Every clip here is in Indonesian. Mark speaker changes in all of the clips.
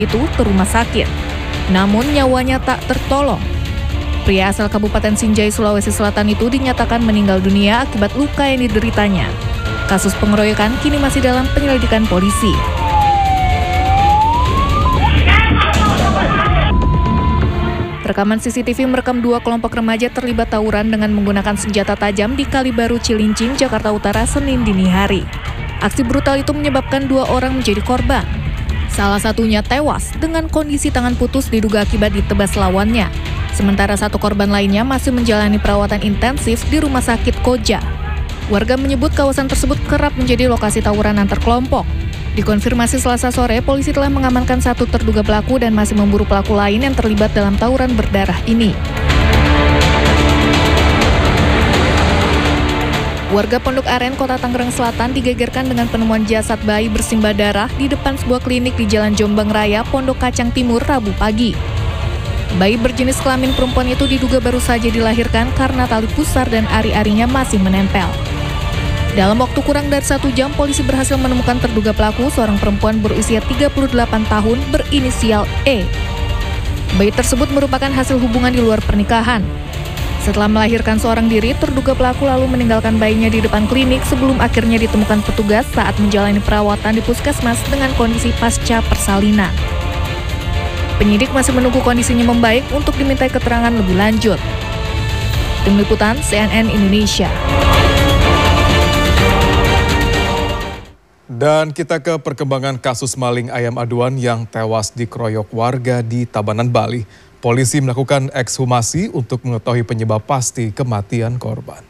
Speaker 1: itu ke rumah sakit. Namun nyawanya tak tertolong. Pria asal Kabupaten Sinjai, Sulawesi Selatan itu dinyatakan meninggal dunia akibat luka yang dideritanya. Kasus pengeroyokan kini masih dalam penyelidikan polisi. Rekaman CCTV merekam dua kelompok remaja terlibat tawuran dengan menggunakan senjata tajam di Kalibaru, Cilincing, Jakarta Utara, Senin dini hari. Aksi brutal itu menyebabkan dua orang menjadi korban. Salah satunya tewas dengan kondisi tangan putus diduga akibat ditebas lawannya. Sementara satu korban lainnya masih menjalani perawatan intensif di Rumah Sakit Koja. Warga menyebut kawasan tersebut kerap menjadi lokasi tawuran antar kelompok. Dikonfirmasi Selasa sore, polisi telah mengamankan satu terduga pelaku dan masih memburu pelaku lain yang terlibat dalam tawuran berdarah ini. Warga Pondok Aren, Kota Tangerang Selatan digegerkan dengan penemuan jasad bayi bersimbah darah di depan sebuah klinik di Jalan Jombang Raya, Pondok Kacang Timur, Rabu pagi. Bayi berjenis kelamin perempuan itu diduga baru saja dilahirkan karena tali pusar dan ari-arinya masih menempel. Dalam waktu kurang dari 1 jam, polisi berhasil menemukan terduga pelaku, seorang perempuan berusia 38 tahun berinisial E. Bayi tersebut merupakan hasil hubungan di luar pernikahan. Setelah melahirkan seorang diri, terduga pelaku lalu meninggalkan bayinya di depan klinik sebelum akhirnya ditemukan petugas saat menjalani perawatan di puskesmas dengan kondisi pasca persalinan. Penyidik masih menunggu kondisinya membaik untuk dimintai keterangan lebih lanjut. Tim Liputan CNN Indonesia.
Speaker 2: Dan kita ke perkembangan kasus maling ayam aduan yang tewas dikeroyok warga di Tabanan, Bali. Polisi melakukan ekshumasi untuk mengetahui penyebab pasti kematian korban.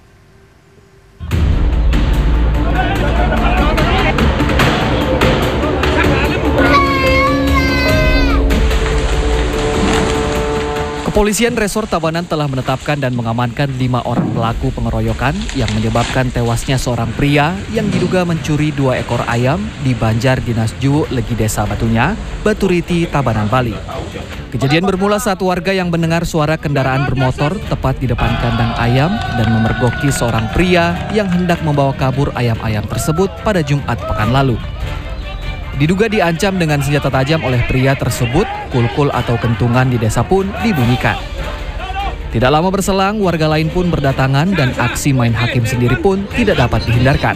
Speaker 3: Kepolisian Resor Tabanan telah menetapkan dan mengamankan 5 orang pelaku pengeroyokan yang menyebabkan tewasnya seorang pria yang diduga mencuri 2 ekor ayam di Banjar Dinas Ju Legi Desa Batunya, Baturiti, Tabanan, Bali. Kejadian bermula saat warga yang mendengar suara kendaraan bermotor tepat di depan kandang ayam dan memergoki seorang pria yang hendak membawa kabur ayam-ayam tersebut pada Jumat pekan lalu. Diduga diancam dengan senjata tajam oleh pria tersebut, kulkul atau kentungan di desa pun dibunyikan. Tidak lama berselang, warga lain pun berdatangan dan aksi main hakim sendiri pun tidak dapat dihindarkan.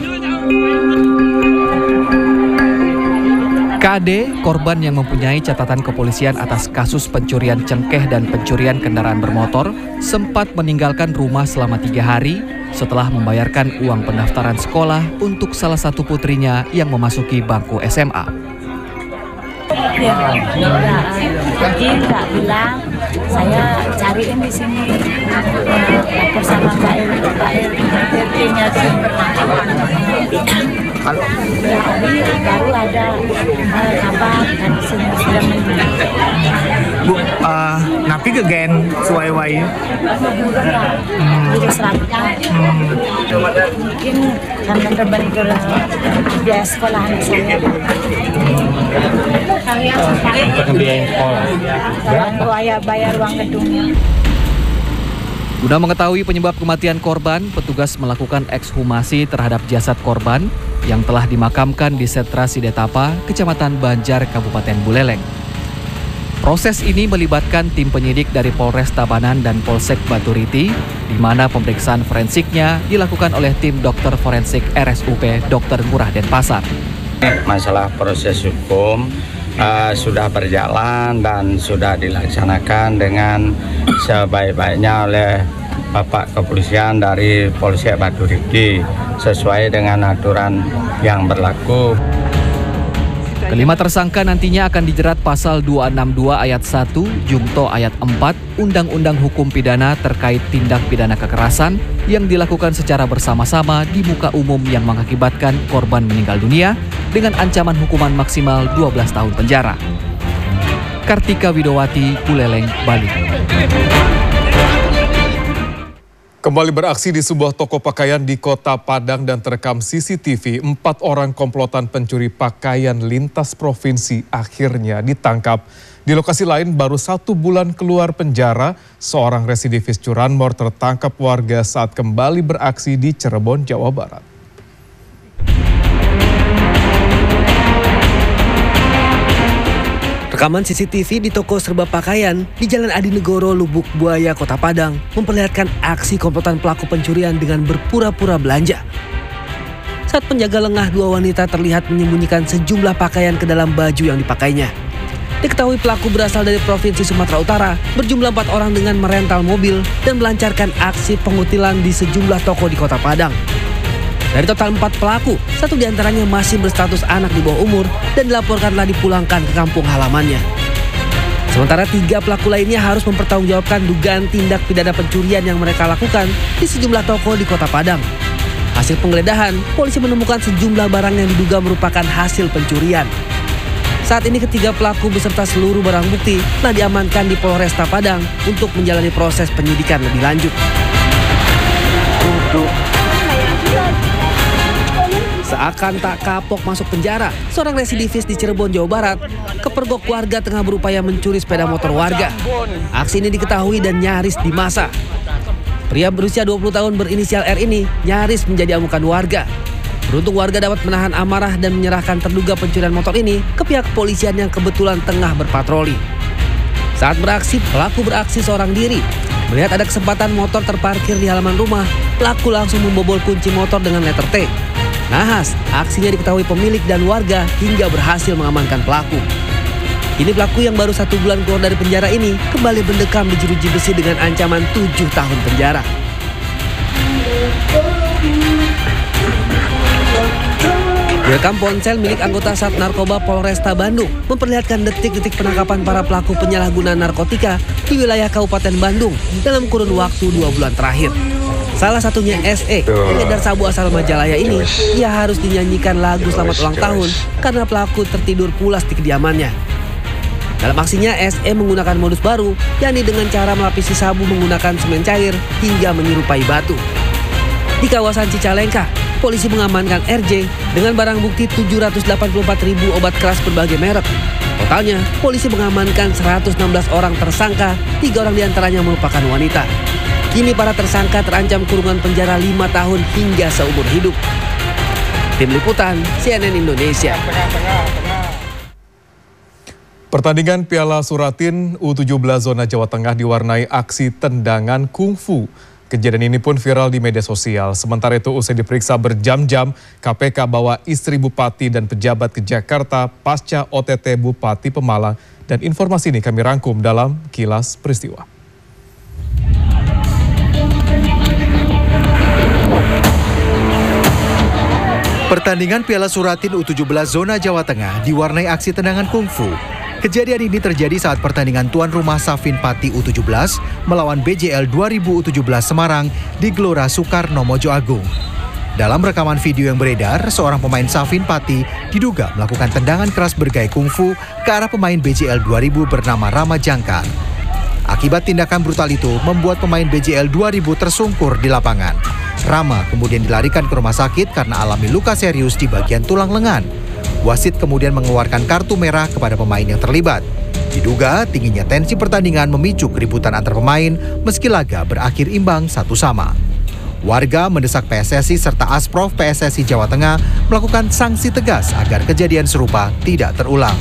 Speaker 3: KD, korban yang mempunyai catatan kepolisian atas kasus pencurian cengkeh dan pencurian kendaraan bermotor, sempat meninggalkan rumah selama 3 hari setelah membayarkan uang pendaftaran sekolah untuk salah satu putrinya yang memasuki bangku SMA.
Speaker 4: Pergi nggak bilang, saya cariin di sini, lapor sama Pak RT-nya baru ada kabar dan sudah meninggal.
Speaker 5: Bu, napi kegen suai-wai.
Speaker 4: Jadi serangka. Mungkin karena terbentur biaya sekolah anak saya. Bantu ayah bayar uang gedungnya.
Speaker 3: Guna mengetahui penyebab kematian korban, petugas melakukan ekshumasi terhadap jasad korban yang telah dimakamkan di Setra Sidetapa, Kecamatan Banjar, Kabupaten Buleleng. Proses ini melibatkan tim penyidik dari Polres Tabanan dan Polsek Baturiti, di mana pemeriksaan forensiknya dilakukan oleh tim dokter forensik RSUP Dr. Ngurah Denpasar.
Speaker 6: Masalah proses hukum sudah berjalan dan sudah dilaksanakan dengan sebaik-baiknya oleh Bapak Kepolisian dari Polsek Baturiti sesuai dengan aturan yang berlaku.
Speaker 3: Kelima tersangka nantinya akan dijerat pasal 262 ayat 1, Jungto ayat 4, Undang-Undang Hukum Pidana terkait tindak pidana kekerasan yang dilakukan secara bersama-sama di muka umum yang mengakibatkan korban meninggal dunia dengan ancaman hukuman maksimal 12 tahun penjara. Kartika Widowati, Buleleng, Bali.
Speaker 2: Kembali beraksi di sebuah toko pakaian di Kota Padang dan terekam CCTV, 4 orang komplotan pencuri pakaian lintas provinsi akhirnya ditangkap. Di lokasi lain, baru 1 bulan keluar penjara, seorang residivis curanmor tertangkap warga saat kembali beraksi di Cirebon, Jawa Barat.
Speaker 7: Rekaman CCTV di toko serba pakaian di Jalan Adinegoro, Lubuk Buaya, Kota Padang memperlihatkan aksi komplotan pelaku pencurian dengan berpura-pura belanja. Saat penjaga lengah, dua wanita terlihat menyembunyikan sejumlah pakaian ke dalam baju yang dipakainya. Diketahui pelaku berasal dari Provinsi Sumatera Utara, berjumlah 4 orang dengan merental mobil dan melancarkan aksi pengutilan di sejumlah toko di Kota Padang. Dari total 4 pelaku, 1 diantaranya masih berstatus anak di bawah umur dan dilaporkan telah dipulangkan ke kampung halamannya. Sementara 3 pelaku lainnya harus mempertanggungjawabkan dugaan tindak pidana pencurian yang mereka lakukan di sejumlah toko di Kota Padang. Hasil penggeledahan, polisi menemukan sejumlah barang yang diduga merupakan hasil pencurian. Saat ini ketiga pelaku beserta seluruh barang bukti telah diamankan di Polresta Padang untuk menjalani proses penyidikan lebih lanjut. Seakan tak kapok masuk penjara, seorang residivis di Cirebon, Jawa Barat, kepergok warga tengah berupaya mencuri sepeda motor warga. Aksi ini diketahui dan nyaris dimasa. Pria berusia 20 tahun berinisial R ini nyaris menjadi amukan warga. Beruntung warga dapat menahan amarah dan menyerahkan terduga pencurian motor ini ke pihak kepolisian yang kebetulan tengah berpatroli. Saat beraksi, pelaku beraksi seorang diri. Melihat ada kesempatan motor terparkir di halaman rumah, pelaku langsung membobol kunci motor dengan letter T. Nahas, aksinya diketahui pemilik dan warga hingga berhasil mengamankan pelaku. Kini pelaku yang baru 1 bulan keluar dari penjara ini kembali mendekam di jeruji besi dengan ancaman 7 tahun penjara. Direkam ponsel milik anggota Sat Narkoba Polresta Bandung memperlihatkan detik-detik penangkapan para pelaku penyalahgunaan narkotika di wilayah Kabupaten Bandung dalam kurun waktu 2 bulan terakhir. Salah satunya SE, pengedar sabu asal Majalaya ini, ia harus dinyanyikan lagu selamat ulang tahun karena pelaku tertidur pulas di kediamannya. Dalam aksinya, SE menggunakan modus baru, yakni dengan cara melapisi sabu menggunakan semen cair hingga menyerupai batu. Di kawasan Cicalengka, polisi mengamankan RJ dengan barang bukti 784.000 obat keras berbagai merek. Totalnya, polisi mengamankan 116 orang tersangka, 3 orang diantaranya merupakan wanita. Kini para tersangka terancam kurungan penjara 5 tahun hingga seumur hidup. Tim Liputan, CNN Indonesia.
Speaker 2: Pertandingan Piala Suratin U17 Zona Jawa Tengah diwarnai aksi tendangan kungfu. Kejadian ini pun viral di media sosial. Sementara itu usai diperiksa berjam-jam, KPK bawa istri Bupati dan pejabat ke Jakarta pasca OTT Bupati Pemalang. Dan informasi ini kami rangkum dalam Kilas Peristiwa.
Speaker 8: Pertandingan Piala Suratin U17 Zona Jawa Tengah diwarnai aksi tendangan kungfu. Kejadian ini terjadi saat pertandingan tuan rumah Safin Pati U17 melawan BJL 2000 U17 Semarang di Gelora Soekarno Mojo Agung. Dalam rekaman video yang beredar, seorang pemain Safin Pati diduga melakukan tendangan keras bergaya kungfu ke arah pemain BJL 2000 bernama Rama Jangkar. Akibat tindakan brutal itu membuat pemain BJL 2000 tersungkur di lapangan. Rama kemudian dilarikan ke rumah sakit karena alami luka serius di bagian tulang lengan. Wasit kemudian mengeluarkan kartu merah kepada pemain yang terlibat. Diduga tingginya tensi pertandingan memicu keributan antar pemain meski laga berakhir imbang 1-1. Warga mendesak PSSI serta Asprof PSSI Jawa Tengah melakukan sanksi tegas agar kejadian serupa tidak terulang.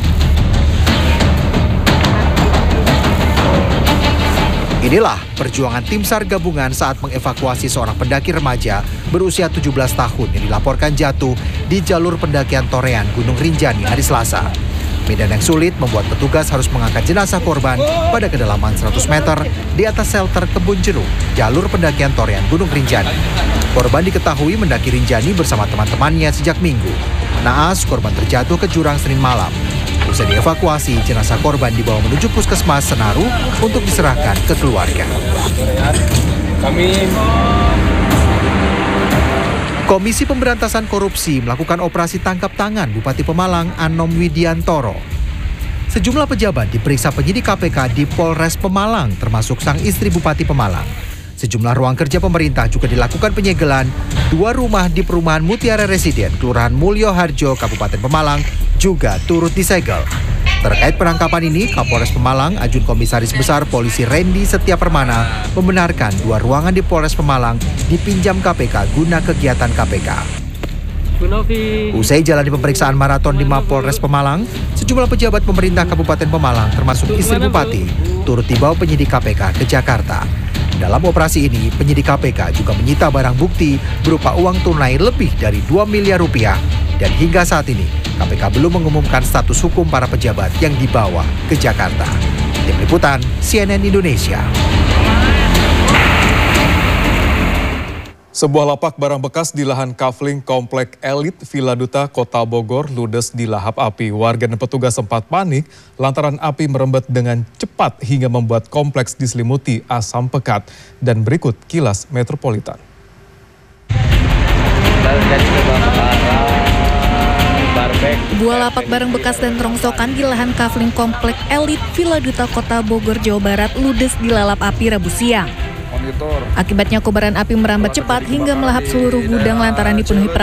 Speaker 8: Inilah perjuangan tim SAR gabungan saat mengevakuasi seorang pendaki remaja berusia 17 tahun yang dilaporkan jatuh di jalur pendakian Torean Gunung Rinjani hari Selasa. Medan yang sulit membuat petugas harus mengangkat jenazah korban pada kedalaman 100 meter di atas shelter Kebun Jeruk, jalur pendakian Torean Gunung Rinjani. Korban diketahui mendaki Rinjani bersama teman-temannya sejak Minggu. Naas, korban terjatuh ke jurang Senin malam. Usai dievakuasi, jenazah korban dibawa menuju Puskesmas Senaru untuk diserahkan ke keluarga. Komisi Pemberantasan Korupsi melakukan operasi tangkap tangan Bupati Pemalang Anom Widiantoro. Sejumlah pejabat diperiksa penyidik KPK di Polres Pemalang, termasuk sang istri Bupati Pemalang. Sejumlah ruang kerja pemerintah juga dilakukan penyegelan. 2 rumah di perumahan Mutiara Residen, Kelurahan Mulyo Harjo, Kabupaten Pemalang, juga turut disegel. Terkait penangkapan ini, Kapolres Pemalang, Ajun Komisaris Besar Polisi Randy Setia Permana, membenarkan 2 ruangan di Polres Pemalang dipinjam KPK guna kegiatan KPK. Usai jalani pemeriksaan maraton di Mapolres Pemalang, sejumlah pejabat pemerintah Kabupaten Pemalang termasuk istri Bupati turut dibawa penyidik KPK ke Jakarta. Dalam operasi ini, penyidik KPK juga menyita barang bukti berupa uang tunai lebih dari 2 miliar rupiah. Dan hingga saat ini, KPK belum mengumumkan status hukum para pejabat yang dibawa ke Jakarta. Tim Liputan, CNN Indonesia.
Speaker 2: Sebuah lapak barang bekas di lahan kafling Komplek Elit Villa Duta Kota Bogor ludes dilahap api. Warga dan petugas sempat panik lantaran api merembet dengan cepat hingga membuat kompleks diselimuti asam pekat. Dan berikut kilas metropolitan.
Speaker 1: Buah lapak barang bekas dan rongsokan di lahan kafling Komplek Elit Villa Duta Kota Bogor, Jawa Barat ludes dilalap api Rabu siang. Akibatnya kobaran api merambat cepat hingga melahap seluruh gudang lantaran dipenuhi